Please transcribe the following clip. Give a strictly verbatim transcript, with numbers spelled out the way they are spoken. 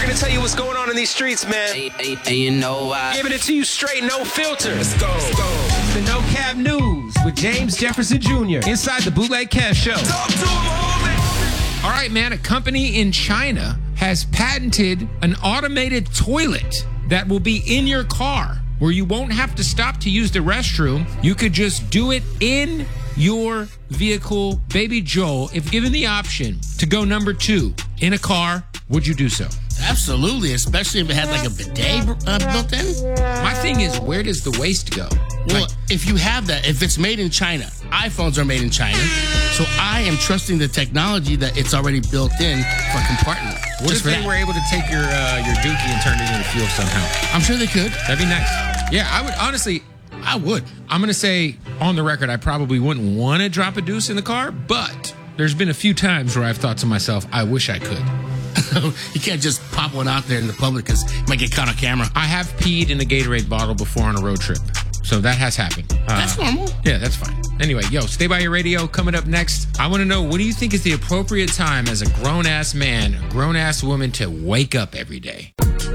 to tell you what's going on in these streets, man. Hey, hey, hey, you know why? Giving it to you straight, no filter. Let's go. Let's go. The No Cap News with James Jefferson Junior inside the Bootleg Kev Show. Talk to him, homie. All right, man, a company in China has patented an automated toilet that will be in your car where you won't have to stop to use the restroom. You could just do it in your vehicle. Baby Joel, if given the option to go number two in a car, would you do so? Absolutely, especially if it had like a bidet uh, built in. My thing is, where does the waste go? Well, Like, if you have that, if it's made in China, iPhones are made in China, so I am trusting the technology that it's already built in for compartment. what Just if for they that. were able to take your uh, your dookie and turn it into fuel somehow? I'm sure they could. That'd be nice. Yeah, I would honestly. I would. I'm gonna say on the record, I probably wouldn't want to drop a deuce in the car, but there's been a few times where I've thought to myself, I wish I could. You can't just pop one out there in the public because you might get caught on camera. I have peed in a Gatorade bottle before on a road trip, so that has happened. Uh, That's normal. Yeah, that's fine. Anyway, yo, stay by your radio. Coming up next, I want to know, what do you think is the appropriate time as a grown-ass man, a grown-ass woman to wake up every day?